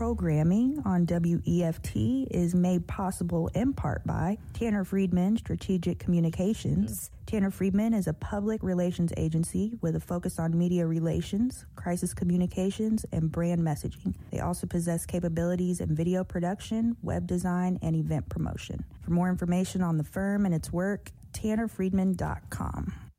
programming on WEFT is made possible in part by Tanner Friedman Strategic Communications. Tanner Friedman is a public relations agency with a focus on media relations, crisis communications, and brand messaging. They also possess capabilities in video production, web design, and event promotion. For more information on the firm and its work, tannerfriedman.com.